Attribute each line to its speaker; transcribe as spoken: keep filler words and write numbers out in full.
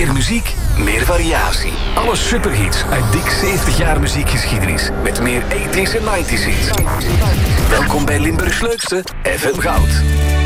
Speaker 1: Meer muziek, meer variatie. Alle superhits uit dik zeventig jaar muziekgeschiedenis. Met meer eighties en nineties hits. Welkom bij Limburgs leukste F M Goud.